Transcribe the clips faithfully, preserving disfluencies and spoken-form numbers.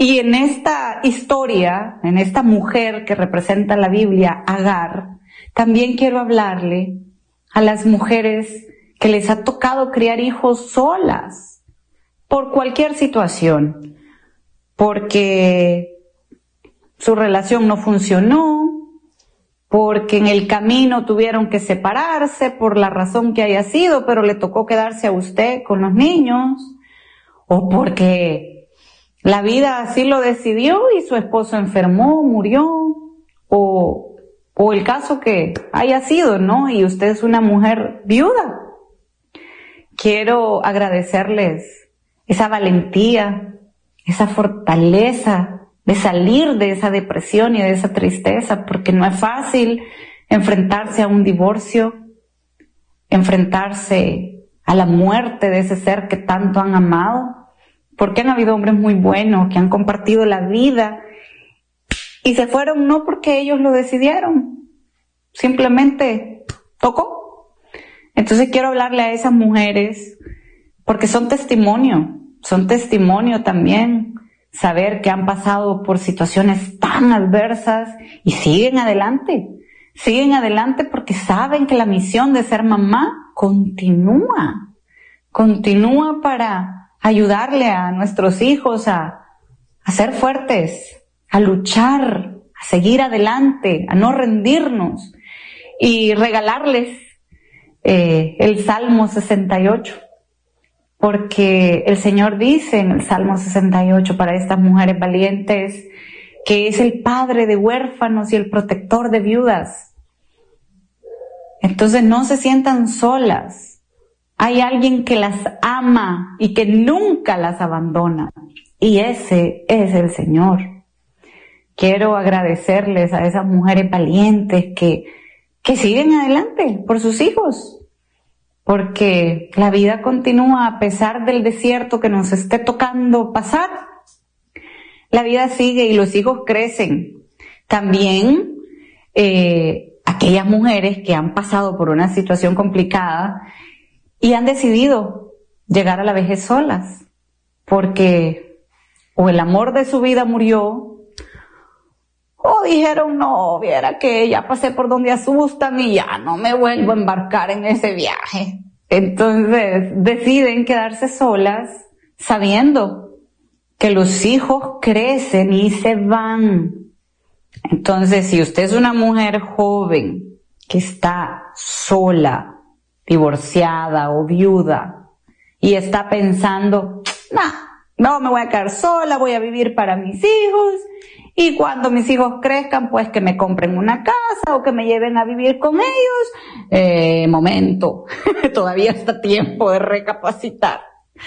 Y en esta historia, en esta mujer que representa la Biblia, Agar, también quiero hablarle a las mujeres que les ha tocado criar hijos solas, por cualquier situación, porque su relación no funcionó, porque en el camino tuvieron que separarse por la razón que haya sido, pero le tocó quedarse a usted con los niños, o porque la vida así lo decidió y su esposo enfermó, murió, o, o el caso que haya sido, ¿no? Y usted es una mujer viuda. Quiero agradecerles esa valentía, esa fortaleza de salir de esa depresión y de esa tristeza, porque no es fácil enfrentarse a un divorcio, enfrentarse a la muerte de ese ser que tanto han amado, porque han habido hombres muy buenos que han compartido la vida y se fueron no porque ellos lo decidieron, simplemente tocó. Entonces quiero hablarle a esas mujeres porque son testimonio, son testimonio también, saber que han pasado por situaciones tan adversas y siguen adelante, siguen adelante porque saben que la misión de ser mamá continúa, continúa para ayudarle a nuestros hijos a, a ser fuertes, a luchar, a seguir adelante, a no rendirnos y regalarles eh, el Salmo sesenta y ocho. Porque el Señor dice en el Salmo sesenta y ocho para estas mujeres valientes que es el padre de huérfanos y el protector de viudas. Entonces no se sientan solas. Hay alguien que las ama y que nunca las abandona. Y ese es el Señor. Quiero agradecerles a esas mujeres valientes que, que siguen adelante por sus hijos. Porque la vida continúa a pesar del desierto que nos esté tocando pasar. La vida sigue y los hijos crecen. También eh, aquellas mujeres que han pasado por una situación complicada y han decidido llegar a la vejez solas, porque o el amor de su vida murió, o dijeron, no, viera que ya pasé por donde asustan y ya no me vuelvo a embarcar en ese viaje. Entonces deciden quedarse solas sabiendo que los hijos crecen y se van. Entonces, si usted es una mujer joven que está sola, divorciada o viuda y está pensando, nah, no me voy a quedar sola, voy a vivir para mis hijos. Y cuando mis hijos crezcan, pues que me compren una casa o que me lleven a vivir con ellos. Eh, momento, todavía está tiempo de recapacitar.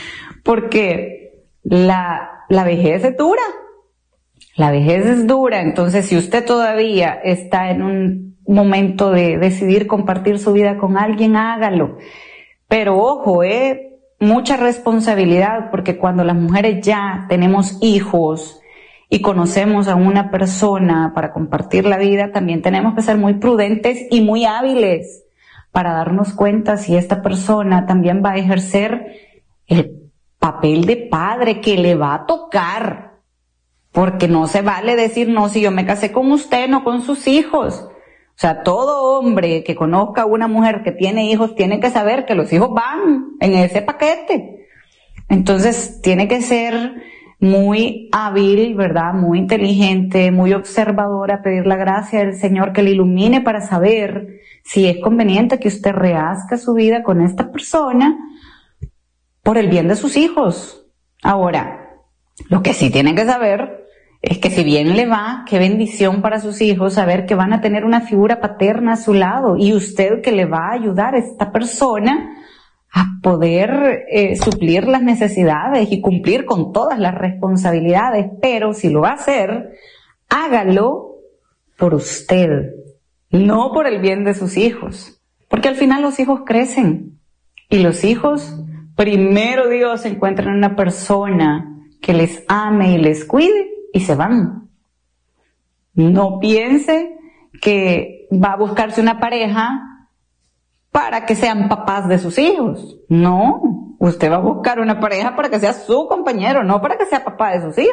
Porque la, la vejez es dura. La vejez es dura. Entonces, si usted todavía está en un momento de decidir compartir su vida con alguien, hágalo. Pero ojo, eh, mucha responsabilidad, porque cuando las mujeres ya tenemos hijos y conocemos a una persona para compartir la vida, también tenemos que ser muy prudentes y muy hábiles para darnos cuenta si esta persona también va a ejercer el papel de padre que le va a tocar. Porque no se vale decir, no, si yo me casé con usted, no con sus hijos. O sea, todo hombre que conozca a una mujer que tiene hijos tiene que saber que los hijos van en ese paquete. Entonces, tiene que ser muy hábil, ¿verdad? Muy inteligente, muy observadora, pedir la gracia del Señor que le ilumine para saber si es conveniente que usted rehazca su vida con esta persona por el bien de sus hijos. Ahora, lo que sí tiene que saber es que si bien le va, qué bendición para sus hijos saber que van a tener una figura paterna a su lado y usted que le va a ayudar a esta persona a poder eh, suplir las necesidades y cumplir con todas las responsabilidades. Pero si lo va a hacer, hágalo por usted, no por el bien de sus hijos. Porque al final los hijos crecen y los hijos, primero Dios, encuentran una persona que les ame y les cuide y se van. No piense que va a buscarse una pareja para que sean papás de sus hijos. No, usted va a buscar una pareja para que sea su compañero, no para que sea papá de sus hijos.